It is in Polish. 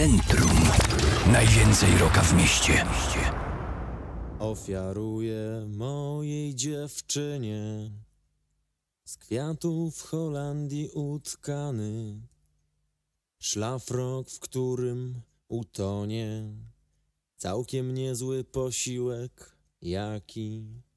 Centrum. Najwięcej rocka w mieście. Ofiaruję mojej dziewczynie z kwiatów Holandii utkany szlafrok, w którym utonie całkiem niezły posiłek, jaki